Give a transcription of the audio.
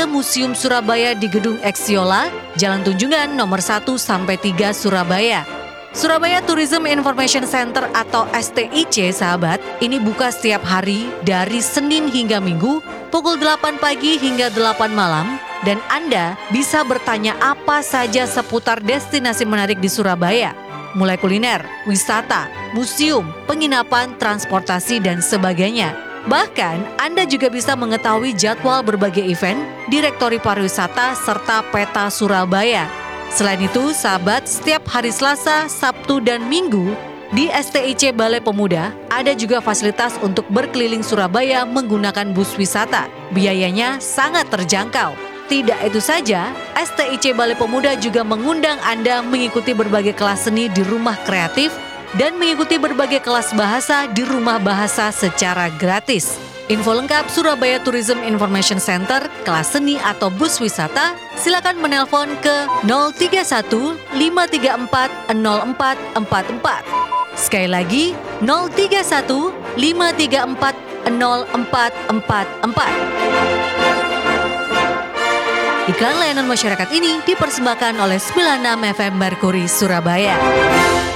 Museum Surabaya di Gedung Eksiola, Jalan Tunjungan nomor 1-3 Surabaya. Surabaya Tourism Information Center atau STIC, sahabat, ini buka setiap hari dari Senin hingga Minggu, pukul 8 pagi hingga 8 malam, dan Anda bisa bertanya apa saja seputar destinasi menarik di Surabaya, mulai kuliner, wisata, museum, penginapan, transportasi, dan sebagainya. Bahkan, Anda juga bisa mengetahui jadwal berbagai event, direktori pariwisata, serta peta Surabaya. Selain itu, sahabat, setiap hari Selasa, Sabtu, dan Minggu, di STIC Balai Pemuda, ada juga fasilitas untuk berkeliling Surabaya menggunakan bus wisata. Biayanya sangat terjangkau. Tidak itu saja, STIC Balai Pemuda juga mengundang Anda mengikuti berbagai kelas seni di rumah kreatif dan mengikuti berbagai kelas bahasa di rumah bahasa secara gratis. Info lengkap Surabaya Tourism Information Center, kelas seni atau bus wisata, silakan menelpon ke 031 534 0444. Sekali lagi, 031 534 0444. Iklan layanan masyarakat ini dipersembahkan oleh 96 FM Merkuri Surabaya.